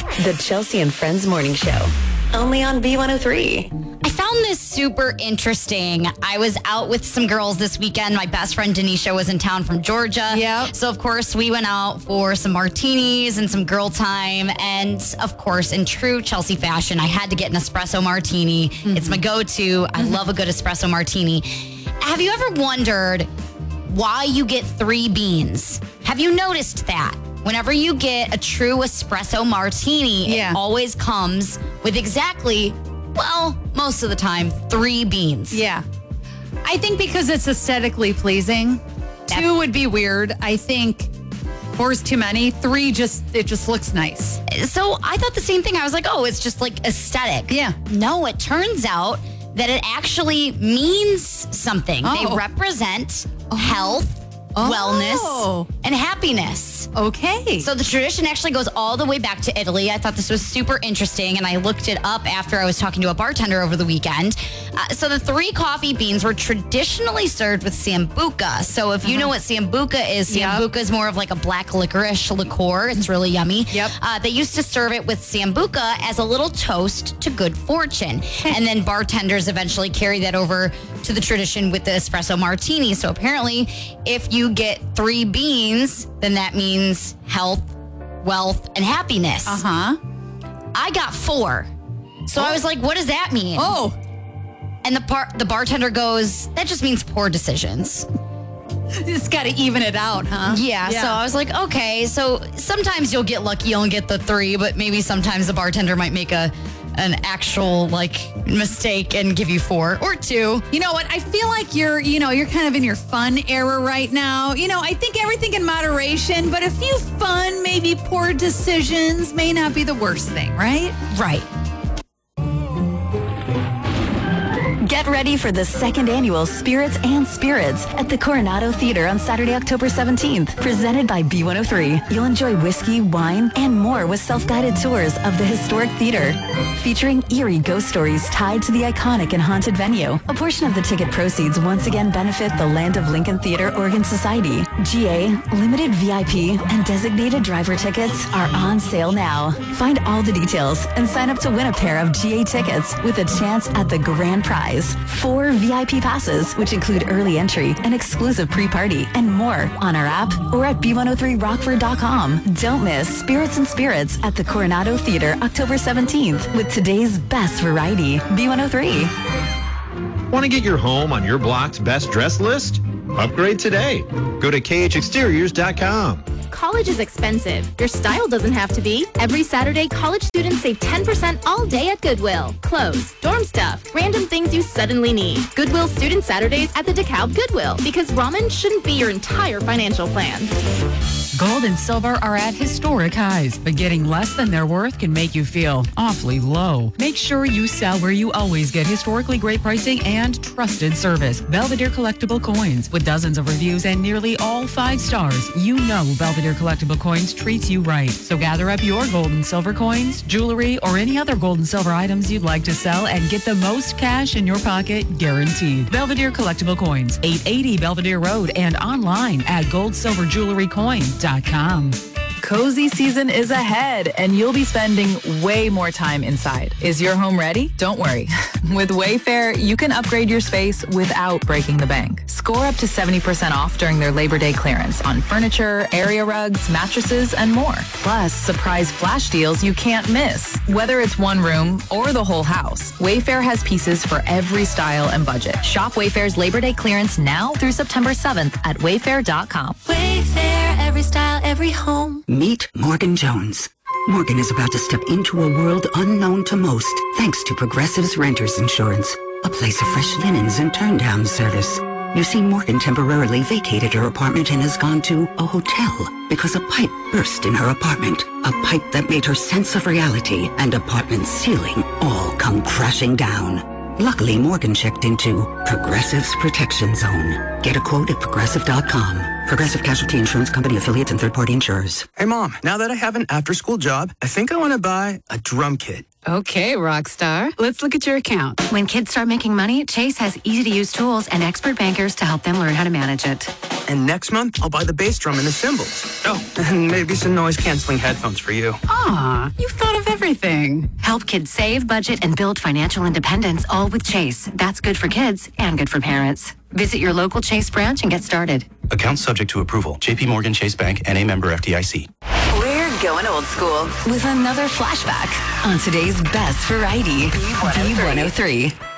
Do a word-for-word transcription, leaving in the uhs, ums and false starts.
The Chelsea and Friends Morning Show. Only on B one oh three. I found this super interesting. I was out with some girls this weekend. My best friend Denisha was in town from Georgia. Yep. So, of course, we went out for some martinis and some girl time. And, of course, in true Chelsea fashion, I had to get an espresso martini. Mm-hmm. It's my go-to. I mm-hmm. love a good espresso martini. Have you ever wondered why you get three beans? Have you noticed that? Whenever you get a true espresso martini, yeah. it always comes with exactly, well, most of the time, three beans. Yeah. I think because it's aesthetically pleasing. That, Two would be weird. I think four's too many. Three, just it just looks nice. So I thought the same thing. I was like, oh, it's just like aesthetic. Yeah. No, it turns out that it actually means something. Oh. They represent oh. health, oh. wellness, and happiness. Okay. So the tradition actually goes all the way back to Italy. I thought this was super interesting, and I looked it up after I was talking to a bartender over the weekend. Uh, so the three coffee beans were traditionally served with Sambuca. So if you uh-huh. know what Sambuca is, Sambuca yep. is more of like a black licorice liqueur. It's really yummy. Yep. Uh, they used to serve it with Sambuca as a little toast to good fortune. And then bartenders eventually carried that over to the tradition with the espresso martini. So apparently, if you get three beans, then that means health, wealth, and happiness. Uh-huh. I got four. So oh. I was like, what does that mean? Oh. And the par- the bartender goes, that just means poor decisions. It's got to even it out, huh? Yeah, yeah. So I was like, okay. So sometimes you'll get lucky, you'll get the three, but maybe sometimes the bartender might make a an actual like mistake and give you four or two. You know what? I feel like you're, you know, you're kind of in your fun era right now. You know, I think everything in moderation, but a few fun, maybe poor decisions may not be the worst thing, right? Right. Get ready for the second annual Spirits and Spirits at the Coronado Theater on Saturday, October seventeenth. Presented by B one oh three. You'll enjoy whiskey, wine, and more with self-guided tours of the historic theater. Featuring eerie ghost stories tied to the iconic and haunted venue. A portion of the ticket proceeds once again benefit the Land of Lincoln Theater Oregon Society. G A, limited V I P, and designated driver tickets are on sale now. Find all the details and sign up to win a pair of G A tickets with a chance at the grand prize. Four V I P passes, which include early entry, an exclusive pre-party, and more on our app or at B one oh three rockford dot com. Don't miss Spirits and Spirits at the Coronado Theater October seventeenth with today's best variety. B one oh three. Want to get your home on your block's best dress list? Upgrade today. Go to K H exteriors dot com. College is expensive. Your style doesn't have to be. Every Saturday, college students save ten percent all day at Goodwill. Clothes, dorm stuff, random things you suddenly need. Goodwill Student Saturdays at the DeKalb Goodwill, because ramen shouldn't be your entire financial plan. Gold and silver are at historic highs, but getting less than their worth can make you feel awfully low. Make sure you sell where you always get historically great pricing and trusted service. Belvedere Collectible Coins. With dozens of reviews and nearly all five stars, you know Belvedere Collectible Coins treats you right. So gather up your gold and silver coins, jewelry, or any other gold and silver items you'd like to sell and get the most cash in your pocket guaranteed. Belvedere Collectible Coins, eight eighty Belvedere Road, and online at gold silver jewelry coin dot com. Cozy season is ahead, and you'll be spending way more time inside. Is your home ready? Don't worry. With Wayfair, you can upgrade your space without breaking the bank. Score up to seventy percent off during their Labor Day clearance on furniture, area rugs, mattresses, and more. Plus, surprise flash deals you can't miss. Whether it's one room or the whole house, Wayfair has pieces for every style and budget. Shop Wayfair's Labor Day clearance now through September seventh at wayfair dot com. Wayfair, every style, every home. Meet Morgan Jones. Morgan is about to step into a world unknown to most, thanks to Progressive's Renters Insurance, a place of fresh linens and turn-down service. You see, Morgan temporarily vacated her apartment and has gone to a hotel because a pipe burst in her apartment. A pipe that made her sense of reality and apartment ceiling all come crashing down. Luckily, Morgan checked into Progressive's Protection Zone. Get a quote at progressive dot com. Progressive Casualty Insurance Company, affiliates, and third-party insurers. Hey, Mom, now that I have an after-school job, I think I want to buy a drum kit. Okay, rock star. Let's look at your account. When kids start making money, Chase has easy-to-use tools and expert bankers to help them learn how to manage it. And next month, I'll buy the bass drum and the cymbals. Oh, and maybe some noise-canceling headphones for you. Aw, you've thought of everything. Help kids save, budget, and build financial independence, all with Chase. That's good for kids and good for parents. Visit your local Chase branch and get started. Account subject to approval. J P Morgan Chase Bank, N A member F D I C. We're going old school with another flashback on today's best variety, B one oh three.